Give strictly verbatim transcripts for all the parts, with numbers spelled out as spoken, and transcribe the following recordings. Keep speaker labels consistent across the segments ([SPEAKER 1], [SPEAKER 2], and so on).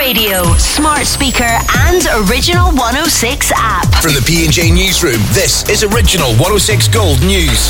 [SPEAKER 1] radio, smart speaker and Original one oh six app.
[SPEAKER 2] From the P and J Newsroom, this is Original one oh six Gold News.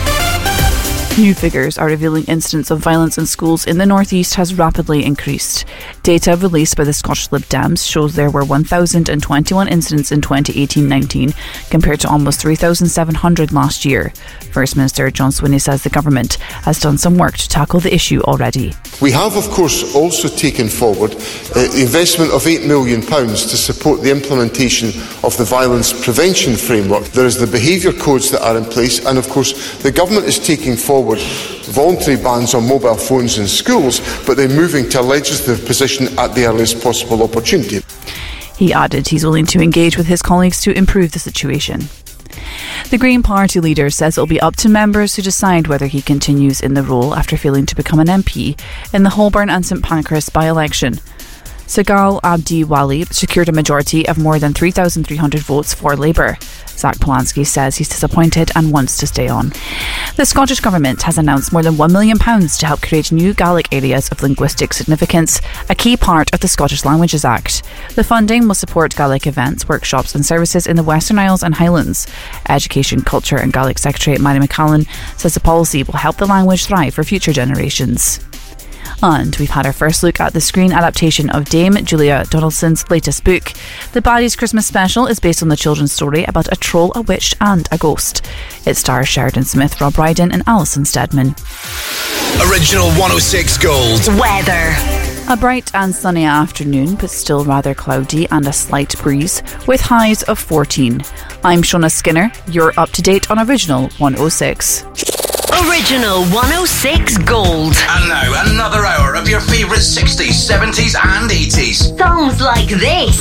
[SPEAKER 3] New figures are revealing incidents of violence in schools in the North East has rapidly increased. Data released by the Scottish Lib Dems shows there were one thousand twenty-one incidents in twenty eighteen nineteen, compared to almost three thousand seven hundred last year. First Minister John Swinney says the government has done some work to tackle the issue already.
[SPEAKER 4] We have, of course, also taken forward uh, the investment of eight million pounds to support the implementation of the violence prevention framework. There is the behaviour codes that are in place, and of course the government is taking forward voluntary bans on mobile phones in schools, but then moving to a legislative position at the earliest possible opportunity.
[SPEAKER 3] He added he's willing to engage with his colleagues to improve the situation. The Green Party leader says it'll be up to members to decide whether he continues in the role after failing to become an M P in the Holborn and St Pancras by-election. Sagal Abdi Wali secured a majority of more than three thousand three hundred votes for Labour. Zach Polanski says he's disappointed and wants to stay on. The Scottish Government has announced more than one million pounds to help create new Gaelic areas of linguistic significance, a key part of the Scottish Languages Act. The funding will support Gaelic events, workshops and services in the Western Isles and Highlands. Education, Culture and Gaelic Secretary Mary McCallan says the policy will help the language thrive for future generations. And we've had our first look at the screen adaptation of Dame Julia Donaldson's latest book. The Baddies Christmas Special is based on the children's story about a troll, a witch and a ghost. It stars Sheridan Smith, Rob Brydon and Alison Steadman.
[SPEAKER 2] Original one oh six Gold.
[SPEAKER 1] Weather.
[SPEAKER 3] A bright and sunny afternoon, but still rather cloudy and a slight breeze, with highs of fourteen. I'm Shona Skinner. You're up to date on Original one oh six.
[SPEAKER 1] Original one oh six Gold.
[SPEAKER 2] And now another hour of your favourite sixties, seventies and eighties.
[SPEAKER 1] Songs like this.